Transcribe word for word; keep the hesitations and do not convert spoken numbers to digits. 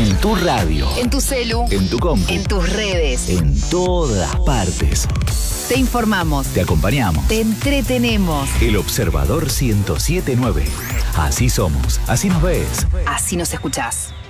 En tu radio. En tu celu. En tu compu. En tus redes. En todas partes. Te informamos. Te acompañamos. Te entretenemos. El Observador ciento siete punto nueve. Así somos. Así nos ves. Así nos escuchás.